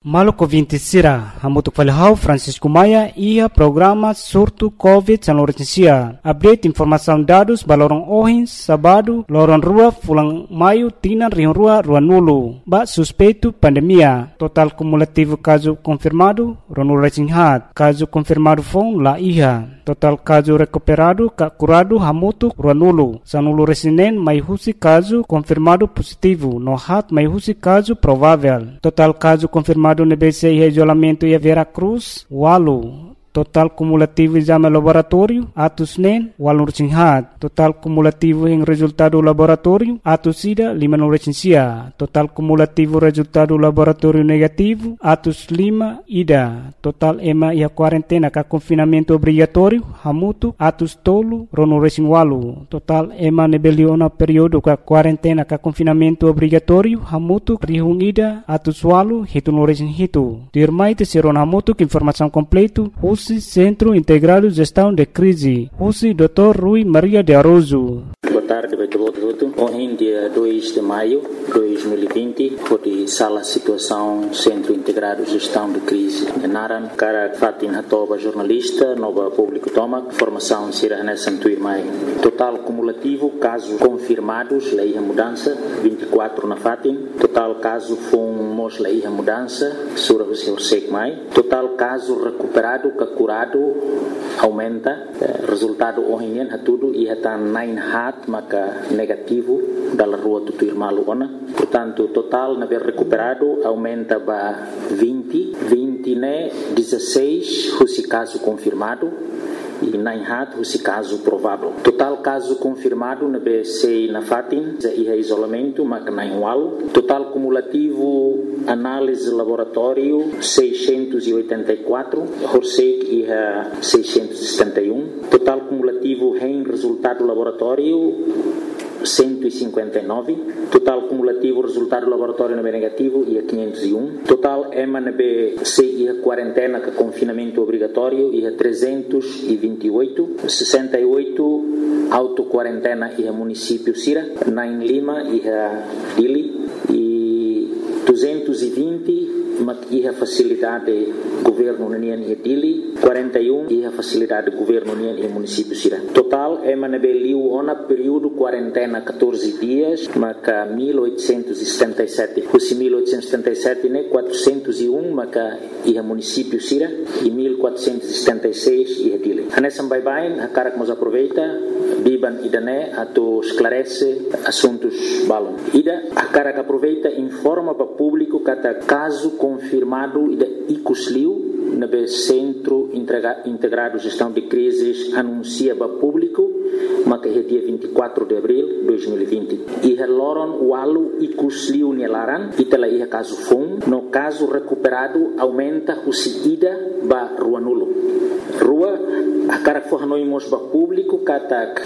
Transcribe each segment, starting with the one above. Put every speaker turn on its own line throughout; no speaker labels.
Maluco 20 Sira, Hamutuk Falhau, Francisco Maia, ia programa surto Covid San Lourenço. Update informação dados balorong Ohins, Sabado, Lorong Rua, Fulang Maio, Tinan, Rio Rua, Rua Nulo. Ba suspeito pandemia. Total cumulativo caso confirmado, Ronul Resinhat. Caso confirmado fong La Iha. Total caso recuperado, curado, Hamutuk, Rua Nulo. Sanulu Resinen, Maihusi caso confirmado positivo. Nohat, Maihusi caso provável. Total caso confirmado no BC e isolamento e Vera Cruz, Walu. Total cumulativo exame laboratório, atos NEN, Walu Resinhat. Total cumulativo em resultado laboratório, atos SIDA, Lima no Resinsia. Total cumulativo resultado laboratório negativo, atos Lima, IDA. Total EMA e a quarentena com confinamento obrigatório, Hamutu, atos Tolo, Rono Resin Walu. Total EMA nebeliona período com quarentena com confinamento obrigatório, Hamutu, Rihung IDA, atos Walu, Hitu no Resin Hitu. Dirmai Terceiro Hamutu, informação completo, Centro Integrado de Gestão de Crise. Husi Dr. Rui Maria de Aroso.
Boa tarde, Beto. Hoje, dia 2 de maio de 2020, foi sala situação Centro Integrado de Gestão de Crise. Naran, cara Fatin Hatoba, jornalista, nova público toma, formação Sira Hanessan Tuirmai. Total cumulativo, casos confirmados, lei a mudança, 24 na Fatin. Total caso fomos lei a mudança, Sura Hussein Mai. Total caso recuperado, curado, aumenta. Resultado hoje é tudo e está 9 hat, maka negativo da rua do Tuirmalu ona. Portanto, total na recuperado aumenta para 20 né 16 esse caso confirmado e 9 hat esse caso provável. Total caso confirmado na BC na Fatin e isolamento maka 9 wal. Total cumulativo análise laboratório 684, Horsek e 671. Total cumulativo em resultado laboratório 159. Total cumulativo resultado laboratório negativo e 501. Total EMA-NB e a quarentena com confinamento obrigatório e 328. 68 auto-quarentena e a município Sira. 9 Lima e a Dili. E 220 e a facilidade governo União e Dili, 41 e a facilidade governo União e município Sira. Total é manabeliu ona período quarentena 14 dias, maca 1877. Os 1877 né 401 maca e a município Sira e 1476 e a Dili. Hanesam bye a cara que nos aproveita biban idane ato esclarece assuntos balon. Ida a cara que aproveita informa para público cada caso confirmado ida icusliu na Centro Integrado de Gestão de Crises anuncia para público mas que é dia 24 de abril de 2020 e loron walu icusliu nelaran e tela ia caso fun no caso recuperado aumenta o ida ba rua nulo rua a cara que for noimos para público kata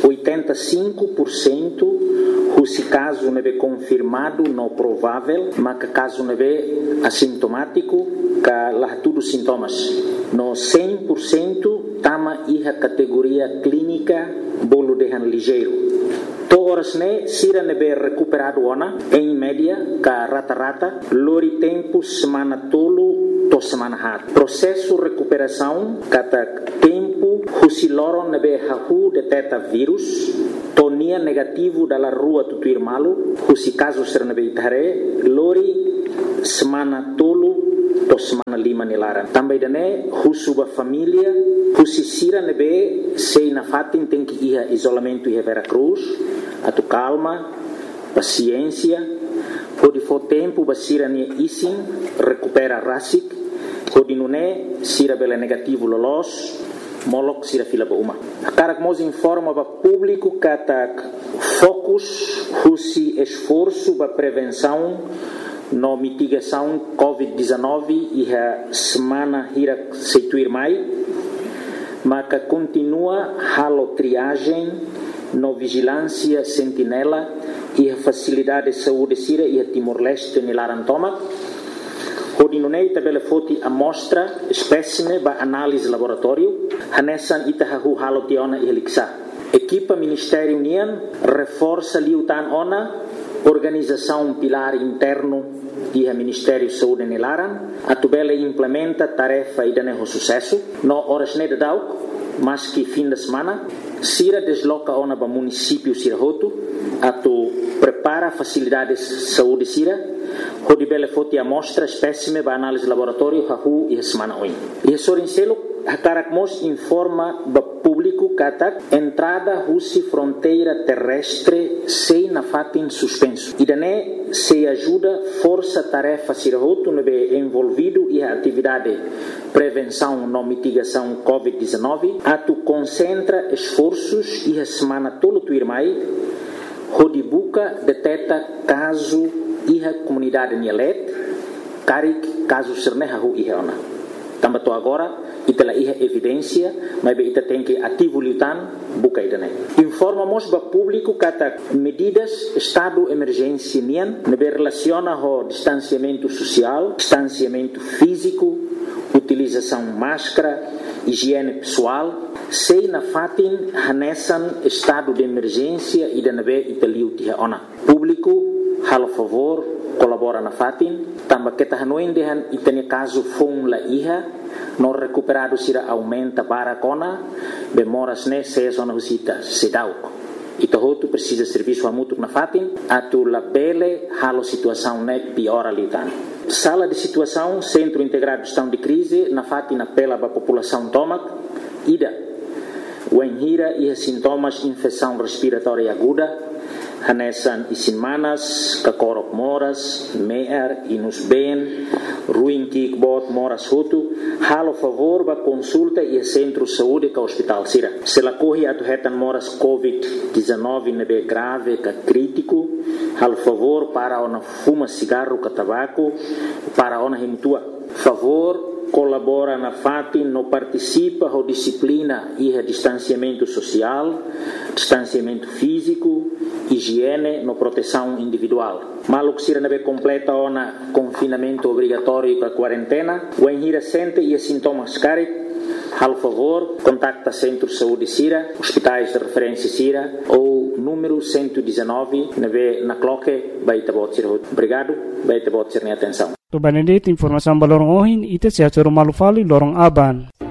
85% se caso neve confirmado não provável mas que caso neve assintomático que lá tudo sintomas no 100% tama iha categoria clínica bolo dehan ligeiro horas ne sira nebe recuperado ona em média ka rata-rata lori tempo semana tolo to semana hat processo recuperação kata tempo husiloron nebe hahu deteta vírus tonia negativo dalla rua tutuirmalu husi caso ser nebe itare lori semana tolo to semana lima nilaran também dane husuba família husi sira nebe sei na fatin tem que ir isolamento e Vera Cruz atu calma paciência pode for tempo basira ne isin recupera rasik pode nune sira bela negativo lolos molok sira fila ba uma cara que nos informa para público kata focus husi esforço para prevenção no mitigação COVID-19 e a semana hira seituir mai maka continua halo triagem no vigilância sentinela e a facilidade de saúde sira e a Timor-Leste nilarantoma hodinunei tabela foti amostra espécime ba análise laboratório hanesan itahahu halo tiona e heliksa equipa Ministério União reforça liutan ona organização pilar interno e o Ministério de Saúde Nilaran, a tubela implementa tarefa e dane sucesso, no horas ne da mas que fim de semana, Sira desloca ona para município Sirahoto, a tu prepara facilidades de saúde Sira, onde bele foti amostra espécime para análise laboratório hahu e semana oin. E sorincelo Hakarakmos informa ba público katak entrada husi fronteira terrestre sem na fatin suspenso. E dané se ajuda força tarefa Sirahoto nebe envolvido e a atividade prevenção e mitigação COVID-19 a tu concentra esforços e a semana tolo tu irmai onde buca detecta caso e a comunidade Nielet carik caso serneha hu e ona. Tambato agora itela iha evidência, mas ita tem que ativo lutan buka idane. Informamos ba público kata medidas estado emergência nian nebe relaciona ho distanciamento social, distanciamento físico, utilização máscara, higiene pessoal, sei na fatin hanesan estado de emergência e da nebe italiu tiha ona. Público halo favor colabora na fatin, tamba kita hanuin dehan itane caso fong la iha no recuperado sira aumenta para kona bemoras ne se zona husita sedauk ito hotu precisa serviço a mútuo na fatin atu la bele halo situação ne piora litan sala de situação centro integrado de gestão de crise na fatin apela para a população tomac ida wenhira e sintomas infecção respiratória aguda hanesan isinmanas, kakorok moras, meer, inus ben, ruim kikbot moras hutu, halo favor ba consulta e centro de saúde ka hospital sira. Se la corre atu hetan moras COVID-19 nebe grave ka crítico, halo favor para ona fuma cigarro ka tabaco, para ona himutua. Favor colabora na fatin no participa ho disciplina e distanciamento social, distanciamento físico, higiene no proteção individual. Maluk sira nebe completa ona confinamento obrigatório para quarentena, o enhira sente e sintomas carit, hal favor, contacta Centro de Saúde Sira, hospitais de referência Sira ou número 119 nebe na cloque baita bot sira. Obrigado, baita bot sira atenção.
To Benedict informação balorong ohin ite se atoro malufali lorong aban.